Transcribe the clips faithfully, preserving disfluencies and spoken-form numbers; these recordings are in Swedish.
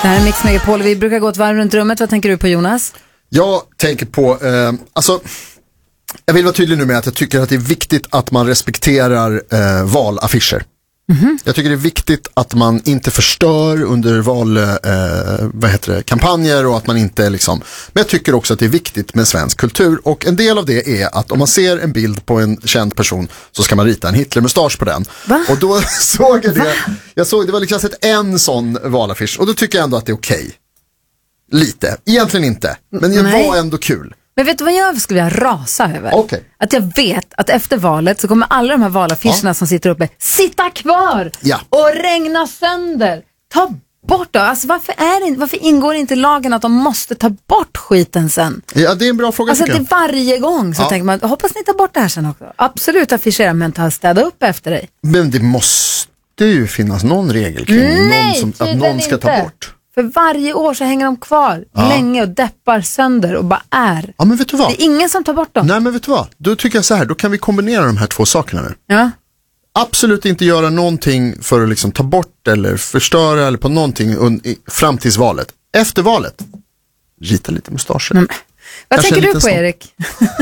Det här är Mix Megapol. Vi brukar gå ett varv runt rummet. Vad tänker du på, Jonas? Jag tänker på, eh, alltså, jag vill vara tydlig nu med att jag tycker att det är viktigt att man respekterar eh, valaffischer. Mm-hmm. Jag tycker det är viktigt att man inte förstör under val, eh, vad heter det, kampanjer och att man inte liksom, men jag tycker också att det är viktigt med svensk kultur, och en del av det är att om man ser en bild på en känd person så ska man rita en Hitler-mustasch på den. Va? Och då såg jag det, Va? jag såg det var liksom sett en sån valaffisch, och då tycker jag ändå att det är okej. Okay. Lite, egentligen inte, men det var ändå kul. Men vet du vad jag skulle vilja rasa över? Okay. Att jag vet att efter valet så kommer alla de här valaffischerna ja. som sitter uppe sitta kvar ja. och regna sönder. Ta bort då. Alltså varför, är det, varför ingår det inte i lagen att de måste ta bort skiten sen? Ja, det är en bra fråga. Alltså det är varje gång så ja. tänker man, hoppas ni tar bort det här sen också. Absolut affischera, men ta städa upp efter dig. Men det måste ju finnas någon regel kring Nej, någon som, att någon ska inte. ta bort. För varje år så hänger de kvar ja. länge och deppar sönder och bara är. Ja, men vet du vad? Det är ingen som tar bort dem. Nej, men vet du vad? Då tycker jag så här, då kan vi kombinera de här två sakerna nu. Ja. Absolut inte göra någonting för att liksom ta bort eller förstöra eller på någonting un- fram tills valet. Efter valet, rita lite mustascher. Mm. Vad Kanske tänker du på, sån... Erik?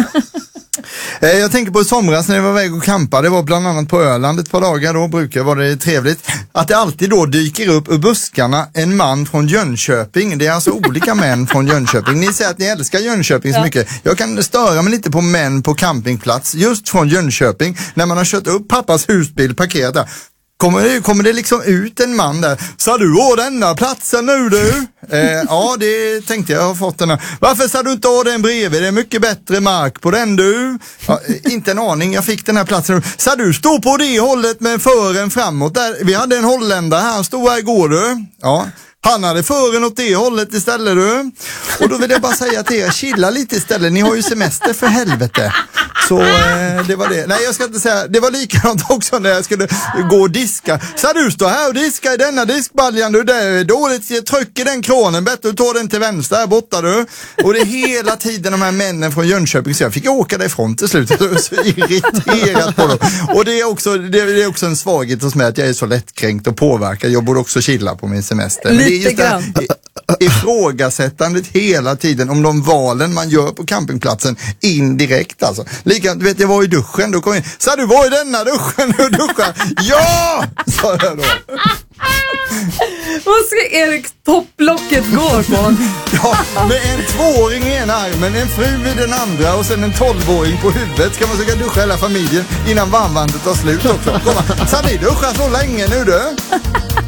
Jag tänker på i somras när jag var väg och campa. Det var bland annat på Öland ett par dagar. Då brukar vara det trevligt att det alltid då dyker upp ur buskarna en man från Jönköping. Det är alltså olika män från Jönköping. Ni säger att ni älskar Jönköping så ja. mycket. Jag kan störa mig lite på män på campingplats just från Jönköping. När man har kört upp pappas husbil parkerat där. Kommer det, kommer det liksom ut en man där? Sa du å denna platsen nu du? Eh, ja, det tänkte jag, jag har fått den här. Varför sa du inte å den bredvid? Det är mycket bättre mark på den du. Ja, inte en aning, jag fick den här platsen nu. Sa du stå på det hållet med fören framåt där? Vi hade en holländare här, han stod här igår du. Ja. Han hade fören åt det hållet istället du. Och då vill jag bara säga till er, chilla lite istället. Ni har ju semester för helvete. Så eh, det var det. Nej, jag ska inte säga, det var likadant också när jag skulle gå och diska. Så du står här och diska i denna diskbaljan du. Det är dåligt, tryck i den kranen. Bättre du tar den till vänster här borta du. Och det är hela tiden de här männen från Jönköping. Så jag fick åka därifrån till slut. Jag var så irriterad på dem. Och det är också, det är också en svaghet hos mig att jag är så lättkränkt och påverkad. Jag borde också chilla på min semester. Lite det är just grann. Det här ifrågasättandet hela tiden om de valen man gör på campingplatsen indirekt alltså. Lika, du vet, jag var i duschen, då kom jag in. Så du var i denna duschen och duschar. Ja! Sa jag då. Vad ska Erik topplocket gå på? Ja, med en tvååring i ena armen, en fru vid den andra och sen en tolvåring på huvudet. Ska man försöka duscha hela familjen innan varmvandet tar slut också. Komma. Så ni duschar så länge nu du?